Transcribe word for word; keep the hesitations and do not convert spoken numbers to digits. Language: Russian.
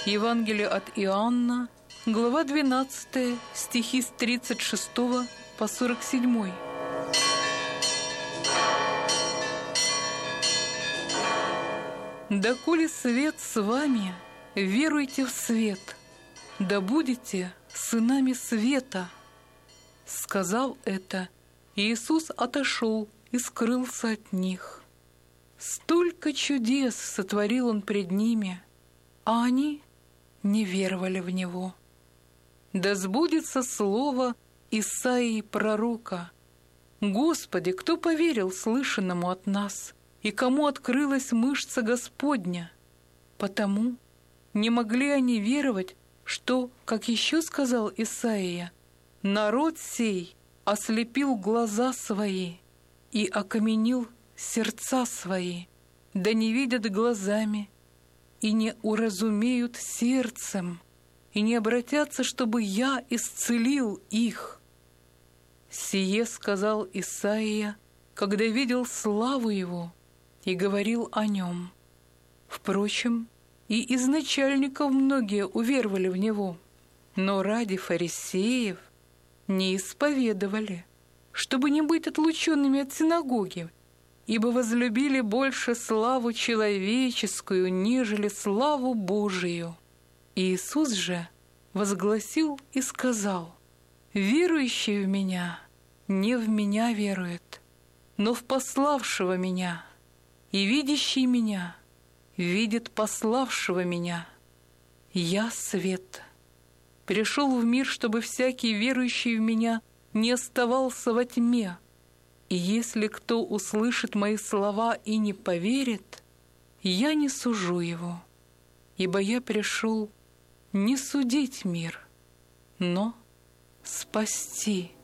Евангелие от Иоанна, глава двенадцатая, стихи с тридцать шестого по сорок седьмой. «Доколе свет с вами, веруйте в свет, да будете сынами света». Сказав это, Иисус отошел и скрылся от них. Столько чудес сотворил Он пред ними, а они не веровали в Него. Да сбудется слово Исаии пророка: «Господи, кто поверил слышанному от нас, и кому открылась мышца Господня?» Потому не могли они веровать, что, как еще сказал Исаия, «Народ сей ослепил глаза свои и окаменил сердца свои, да не видят глазами, и не уразумеют сердцем, и не обратятся, чтобы я исцелил их». Сие сказал Исаия, когда видел славу Его и говорил о Нем. Впрочем, и из начальников многие уверовали в Него, но ради фарисеев не исповедовали, чтобы не быть отлученными от синагоги, ибо возлюбили больше славу человеческую, нежели славу Божию. Иисус же возгласил и сказал: «Верующий в Меня не в Меня верует, но в пославшего Меня, и видящий Меня видит пославшего Меня. Я свет. Пришел в мир, чтобы всякий верующий в Меня не оставался во тьме. И если кто услышит мои слова и не поверит, я не сужу его, ибо я пришел не судить мир, но спасти